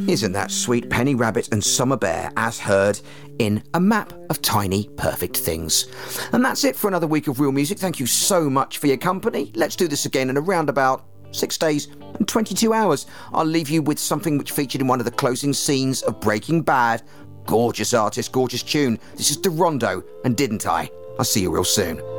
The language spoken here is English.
Isn't that sweet? Penny Rabbit and Summer Bear, as heard in A Map of Tiny Perfect Things. And that's it for another week of Real Music. Thank you so much for your company. Let's do this again in around about 6 days and 22 hours. I'll leave you with something which featured in one of the closing scenes of Breaking Bad. Gorgeous artist, gorgeous tune. This is Derondo and Didn't I? I'll see you real soon.